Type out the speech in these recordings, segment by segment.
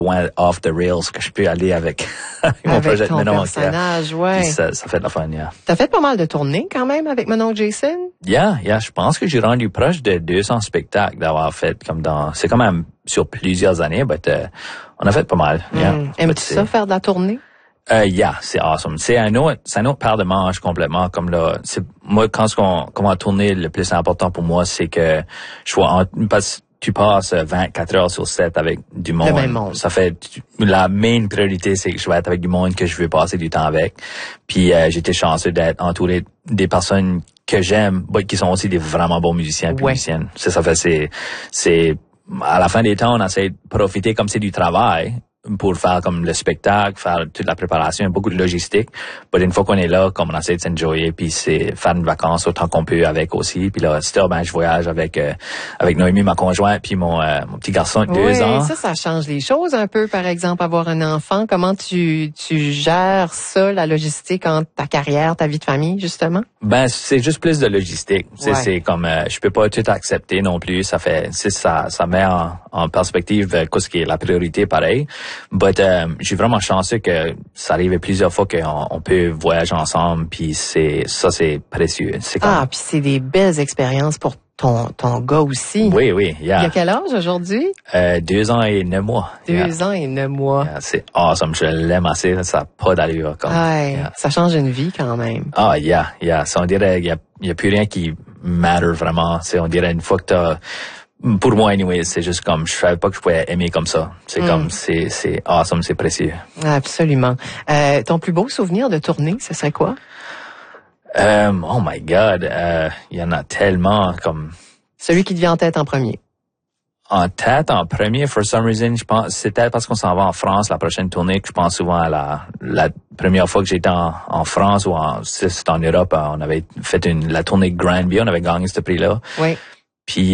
loin off the rails que je peux aller avec, mon avec projet de ton mon oncle. personnage, ouais. Ça fait de la fun, yeah. T'as fait pas mal de tournées quand même avec mon oncle Jason? Yeah, je pense que j'ai rendu proche de 200 spectacles d'avoir fait c'est quand même sur plusieurs années, mais on a fait pas mal, yeah. Aimes-tu ça, faire de la tournée? Yeah, c'est awesome. C'est un autre paire de manches complètement. Comme là, moi, quand on va tourner, le plus important pour moi, c'est que parce que tu passes 24 heures sur 7 avec du monde. Le même monde. Ça fait, la main priorité, c'est que je vais être avec du monde que je veux passer du temps avec. Puis, j'étais chanceux d'être entouré des personnes que j'aime, qui sont aussi des vraiment bons musiciens et musiciennes. Ça fait, c'est, à la fin des temps, on essaie de profiter comme c'est du travail, pour faire comme le spectacle, faire toute la préparation, beaucoup de logistique. Mais une fois qu'on est là, comme on essaie de s'enjoyer, puis c'est faire une vacance autant qu'on peut avec aussi. Puis là, je voyage avec Noémie, ma conjointe, puis mon petit garçon de 2 ans. Oui, ça change les choses un peu. Par exemple, avoir un enfant, comment tu gères ça, la logistique entre ta carrière, ta vie de famille, justement? Ben, c'est juste plus de logistique. C'est comme, je peux pas tout accepter non plus. Ça met en perspective ce qui est la priorité, pareil. But je suis vraiment chanceux que ça arrive plusieurs fois qu'on peut voyager ensemble, puis c'est précieux. Puis c'est des belles expériences pour ton gars aussi. Oui, Il yeah. a quel âge aujourd'hui? 2 ans et 9 mois. 2 ans et 9 mois. Yeah, c'est awesome, je l'aime assez, ça n'a pas d'allure. Ça change une vie quand même. Yeah. Ça, on dirait, il y a plus rien qui matter vraiment. On dirait une fois que pour moi, anyway, c'est juste comme, je savais pas que je pouvais aimer comme ça. C'est comme, c'est awesome, c'est précieux. Absolument. Ton plus beau souvenir de tournée, ce serait quoi? Oh my God, il y en a tellement comme... Celui qui te vient en tête en premier. En tête, en premier, for some reason, je pense, c'était parce qu'on s'en va en France, la prochaine tournée, que je pense souvent à la première fois que j'étais en France ou c'était en Europe, on avait fait la tournée Granby, on avait gagné ce prix-là. Oui. Puis,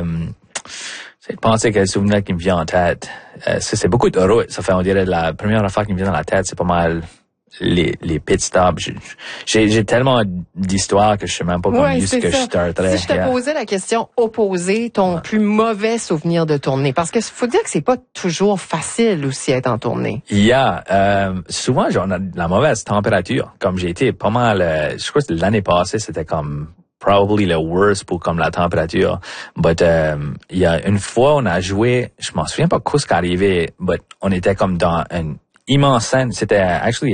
c'est de penser quel souvenir qui me vient en tête. C'est beaucoup de route. Ça fait, on dirait, la première affaire qui me vient dans la tête, c'est pas mal les pit stops. J'ai tellement d'histoires que je sais même pas comment ce que je starterais. Si je te posais la question opposée, ton plus mauvais souvenir de tournée, parce que faut dire que c'est pas toujours facile aussi être en tournée. Souvent, on a la mauvaise température. Comme j'ai été pas mal, je crois que l'année passée, c'était comme probably le worst pour comme la température. But il y a une fois on a joué, je m'en souviens pas quoi ce qui arrivait, but on était comme dans une immense scène. C'était actually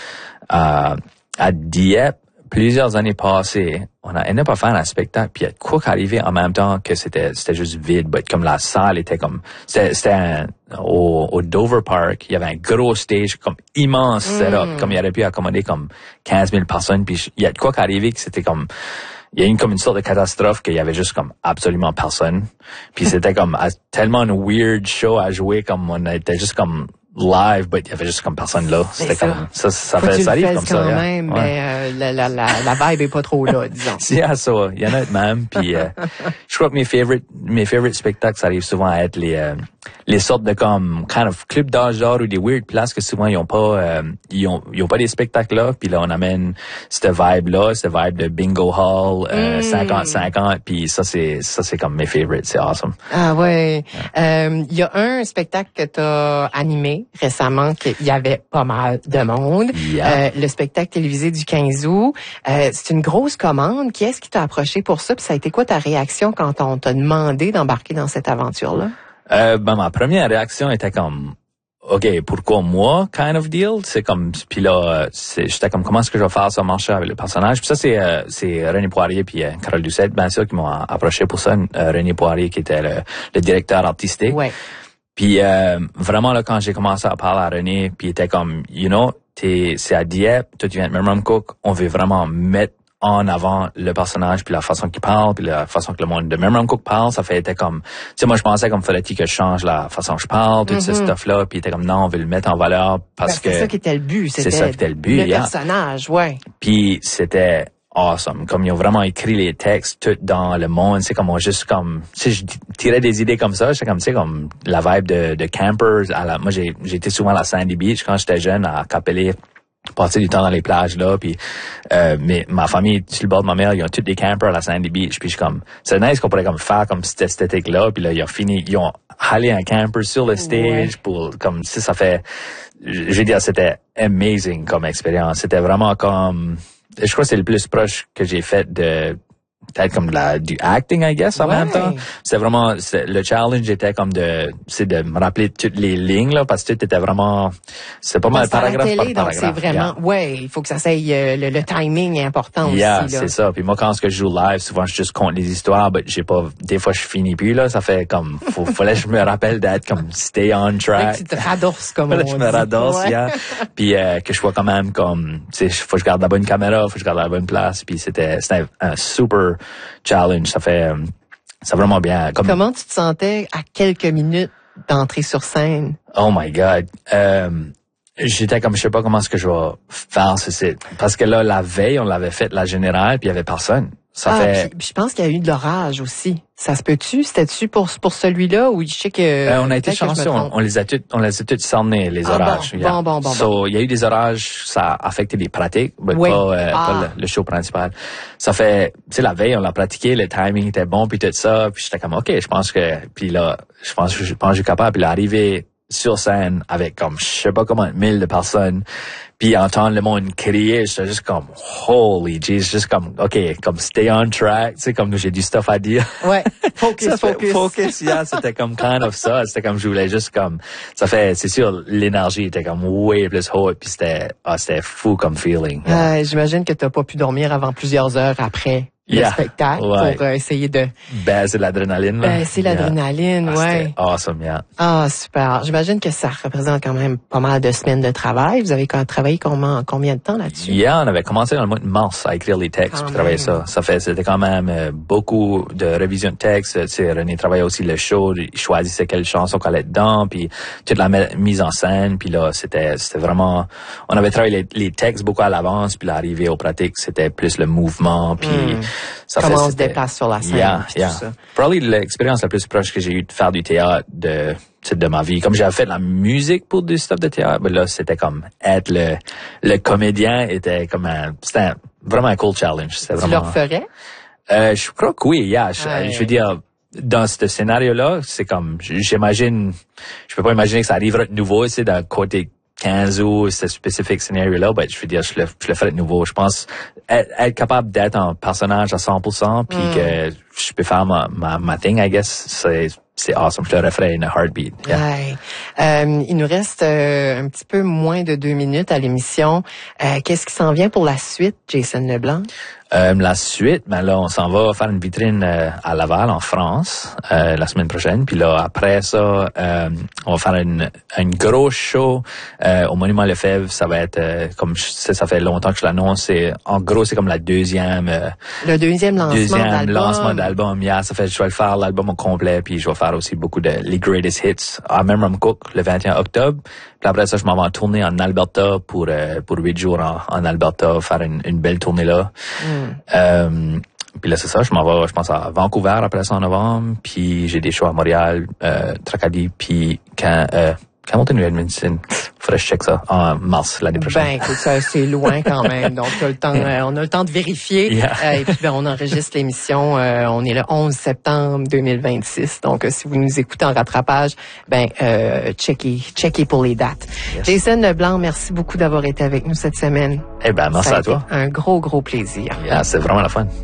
à Dieppe plusieurs années passées. On a ended up à faire un spectacle, puis il y a quoi qui arrivait en même temps que c'était juste vide, but comme la salle était comme c'était au Dover Park, il y avait un gros stage comme immense setup, comme il aurait pu accommoder comme 15 000 personnes, puis il y a quoi qui arrivait que c'était comme il y a comme une sorte de catastrophe qu'il y avait juste comme absolument personne. Puis c'était comme tellement une weird show à jouer, comme on était juste comme live, but il y avait juste comme personne là. C'était comme ça arrive comme ça. Quand même, mais la vibe est pas trop là, disons. Il y en a de même. Puis je crois que mes favorite spectacles, ça arrive souvent à être les sortes de comme kind of clubs d'âge d'or ou des weird places que souvent ils ont pas des spectacles là, puis là on amène cette vibe de bingo hall 50-50, puis ça c'est comme mes favorites, c'est awesome. Ah ouais. Il y a un spectacle que t'as animé récemment qu'il y avait pas mal de monde. Le spectacle télévisé du 15 août. C'est une grosse commande. Qui est-ce qui t'a approché pour ça? Puis ça a été quoi ta réaction quand on t'a demandé d'embarquer dans cette aventure-là? Ma première réaction était comme, OK, pourquoi moi, kind of deal? C'est comme, puis là, j'étais comme, comment est-ce que je vais faire ça marcher avec le personnage? Puis ça, c'est René Poirier puis Carole Doucette, bien sûr, qui m'ont approché pour ça. René Poirier, qui était le directeur artistique. Ouais. Puis vraiment, là, quand j'ai commencé à parler à René, puis il était comme, c'est à Dieppe, toi tu viens de Memramcook, on veut vraiment mettre en avant le personnage, puis la façon qu'il parle, puis la façon que le monde de Memramcook parle, ça fait, était comme, tu sais, moi je pensais comme fallait-il que je change la façon que je parle, tout ce stuff-là, puis il était comme, non, on veut le mettre en valeur parce que... C'est ça qui était le but, c'est ça qui était le but, le personnage, ouais. Puis c'était awesome, comme ils ont vraiment écrit les textes tout dans le monde, c'est comme, juste comme, tu sais, je tirais des idées comme ça, j'étais comme, tu sais, comme la vibe de campers, moi j'ai été souvent à la Sandy Beach quand j'étais jeune, à Capelé, passer du temps dans les plages là, puis mais ma famille sur le bord de ma mère, ils ont tous des campers à la Sandy Beach, puis je suis comme c'est nice qu'on pourrait comme faire comme cette esthétique là, puis là ils ont allé un camper sur le stage pour comme si ça fait, je veux dire, c'était amazing comme expérience, c'était vraiment comme, je crois que c'est le plus proche que j'ai fait de peut-être comme du acting, I guess, en même temps. C'est vraiment, le challenge était comme de me rappeler toutes les lignes, là, parce que tout était vraiment, c'est pas mal paragraphe par paragraphe. Donc c'est vraiment, il faut que ça soit, le timing est important aussi, là. C'est ça. Puis moi, quand je joue live, souvent, je juste compte les histoires, mais des fois, je finis plus, là. Ça fait comme, fallait que je me rappelle d'être comme stay on track. Tu te radosses, comme on dit. Je me radosse, Puis, que je sois quand même comme, tu sais, faut que je garde la bonne caméra, faut que je garde la bonne place. Puis c'était un super challenge, ça vraiment bien. Comment tu te sentais à quelques minutes d'entrer sur scène? Oh my God. J'étais comme, je sais pas comment est-ce que je vais faire ceci. Parce que là, la veille, on l'avait fait la générale, puis il y avait personne. Puis je pense qu'il y a eu de l'orage aussi. Ça se peut-tu? C'était-tu pour celui-là ou je sais que... on a été chanceux. On les a toutes cernés, les orages. Bon. So, il y a eu des orages, ça a affecté les pratiques, mais pas le show principal. Ça fait, tu sais, la veille, on l'a pratiqué, le timing était bon, puis tout ça, puis j'étais comme, OK, je pense que je suis capable. Puis l'arrivée sur scène avec comme, je sais pas comment, 1000 de personnes, puis entendre le monde crier, j'étais juste comme, holy jeez, juste comme, OK, comme stay on track, tu sais, comme j'ai du stuff à dire. Ouais, focus. C'était comme kind of ça, c'était comme, je voulais juste comme, c'est sûr, l'énergie était comme way plus haute, puis c'était fou comme feeling. J'imagine que t'as pas pu dormir avant plusieurs heures après le spectacle pour essayer de... Baisser l'adrénaline, là. Baisser l'adrénaline, C'était awesome, super. J'imagine que ça représente quand même pas mal de semaines de travail. Vous avez travaillé combien de temps là-dessus? On avait commencé dans le mois de mars à écrire les textes puis travailler ça. C'était quand même beaucoup de révision de textes. Tu sais, René travaillait aussi le show, il choisissait quelle chanson qu'on allait dedans, puis toute la mise en scène, puis là, c'était vraiment... On avait travaillé les textes beaucoup à l'avance, puis l'arrivée aux pratiques, c'était plus le mouvement, puis... Comment on se déplace sur la scène. Tout ça. Probablement l'expérience la plus proche que j'ai eue de faire du théâtre de ma vie. Comme j'avais fait de la musique pour du stuff de théâtre, mais là, c'était comme être le comédien c'était vraiment un cool challenge. Tu le referais? Je crois que oui, je veux dire, dans ce scénario-là, c'est comme, j'imagine, je peux pas imaginer que ça arrivera de nouveau, c'est d'un côté 15 août, ce spécifique scénario-là, je veux dire, je le ferai de nouveau. Je pense être capable d'être un personnage à 100%, puis que je peux faire ma thing, I guess, c'est awesome. Je le referai in a heartbeat. Il nous reste un petit peu moins de 2 minutes à l'émission. Qu'est-ce qui s'en vient pour la suite, Jason Leblanc? La suite, là, on s'en va faire une vitrine à Laval, en France, la semaine prochaine. Puis là, après ça, on va faire une grosse show au Monument Lefebvre. Ça va être, comme ça fait longtemps que je l'annonce, en gros, c'est comme le deuxième lancement d'album. Ça fait, je vais le faire l'album au complet, puis je vais faire aussi beaucoup de les greatest hits à Memram Cook le 21 octobre. Puis après ça, je m'en vais en tournée en Alberta pour 8 jours en Alberta, faire une belle tournée là. Puis là, c'est ça, je m'en vais, je pense, à Vancouver après ça en novembre, puis j'ai des shows à Montréal, Tracadie, puis Hamilton ou Edmonton. Faudrait que je check ça en mars l'année prochaine. Écoute, ça, c'est loin quand même. Donc, t'as le temps, on a le temps de vérifier. Et puis, on enregistre l'émission. On est le 11 septembre 2026. Donc, si vous nous écoutez en rattrapage, checkez pour les dates. Yes. Jason Leblanc, merci beaucoup d'avoir été avec nous cette semaine. Merci à toi. Un gros plaisir. C'est vraiment la fun.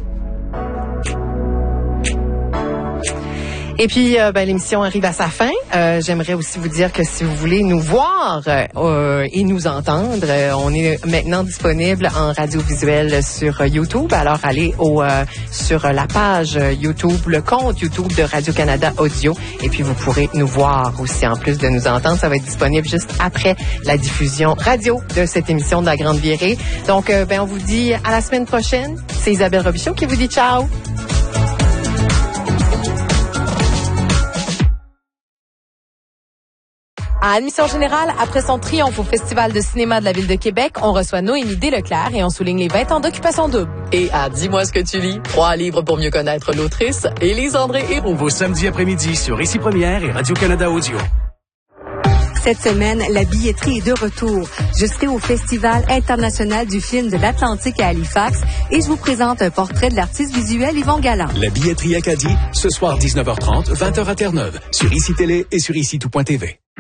Et puis, l'émission arrive à sa fin. J'aimerais aussi vous dire que si vous voulez nous voir et nous entendre, on est maintenant disponible en radiovisuel sur YouTube. Alors, allez sur la page YouTube, le compte YouTube de Radio-Canada Audio. Et puis, vous pourrez nous voir aussi, en plus de nous entendre. Ça va être disponible juste après la diffusion radio de cette émission de La Grande Virée. Donc, on vous dit à la semaine prochaine. C'est Isabelle Robichaud qui vous dit ciao. À Admission Générale, après son triomphe au Festival de cinéma de la Ville de Québec, on reçoit Noémie Desleclerc et on souligne les 20 ans d'Occupation Double. Et à Dis-moi ce que tu lis, 3 livres pour mieux connaître l'autrice, Élise André Héroux. Vos samedis après-midi sur Ici Première et Radio-Canada Audio. Cette semaine, la billetterie est de retour. Je serai au Festival international du film de l'Atlantique à Halifax et je vous présente un portrait de l'artiste visuel Yvon Galland. La billetterie Acadie, ce soir 19h30, 20h à Terre-Neuve, sur ICI Télé et sur ICI Tout.tv.